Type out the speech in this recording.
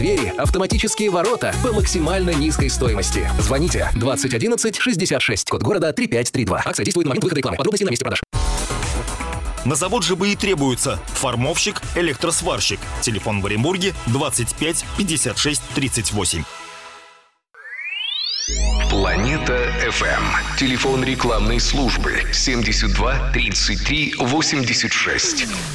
Двери, автоматические ворота по максимально низкой стоимости. Звоните 20 11 66, код города 3532. Акция действует на момент выхода рекламы. Подробности на месте продаж. На завод ЖБ и требуется формовщик, электросварщик. Телефон в Оренбурге 25 56 38. Планета FM. Телефон рекламной службы 72 33 86.